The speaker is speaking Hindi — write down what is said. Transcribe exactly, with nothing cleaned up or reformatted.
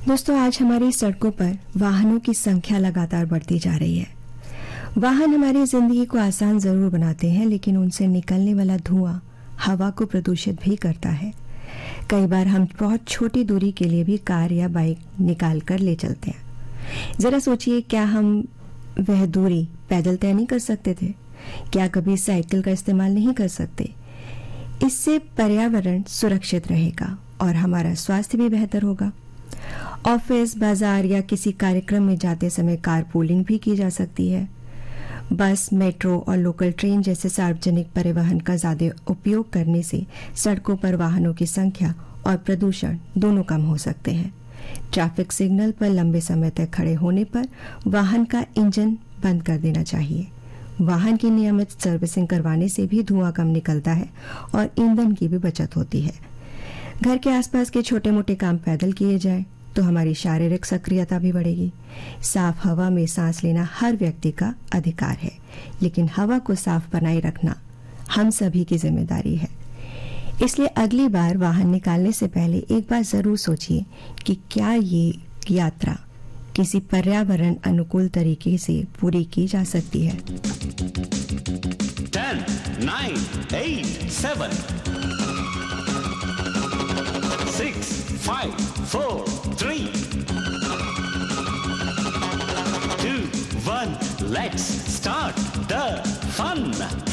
दोस्तों, आज हमारी सड़कों पर वाहनों की संख्या लगातार बढ़ती जा रही है। वाहन हमारी जिंदगी को आसान जरूर बनाते हैं, लेकिन उनसे निकलने वाला धुआं हवा को प्रदूषित भी करता है। कई बार हम बहुत छोटी दूरी के लिए भी कार या बाइक निकाल कर ले चलते हैं। जरा सोचिए, क्या हम वह दूरी पैदल तय नहीं कर सकते थे? क्या कभी साइकिल का इस्तेमाल नहीं कर सकते? इससे पर्यावरण सुरक्षित रहेगा और हमारा स्वास्थ्य भी बेहतर होगा। ऑफिस, बाजार या किसी कार्यक्रम में जाते समय कारपूलिंग भी की जा सकती है। बस, मेट्रो और लोकल ट्रेन जैसे सार्वजनिक परिवहन का ज्यादा उपयोग करने से सड़कों पर वाहनों की संख्या और प्रदूषण दोनों कम हो सकते हैं। ट्रैफिक सिग्नल पर लंबे समय तक खड़े होने पर वाहन का इंजन बंद कर देना चाहिए। वाहन की नियमित सर्विसिंग करवाने से भी धुआं कम निकलता है और ईंधन की भी बचत होती है। घर के आसपास के छोटे मोटे काम पैदल किए जाए तो हमारी शारीरिक सक्रियता भी बढ़ेगी। साफ हवा में सांस लेना हर व्यक्ति का अधिकार है, लेकिन हवा को साफ बनाए रखना हम सभी की जिम्मेदारी है। इसलिए अगली बार वाहन निकालने से पहले एक बार जरूर सोचिए कि क्या ये यात्रा किसी पर्यावरण अनुकूल तरीके से पूरी की जा सकती है। Ten, nine, eight, seven, six, five, four, three, to, one, let's start the fun.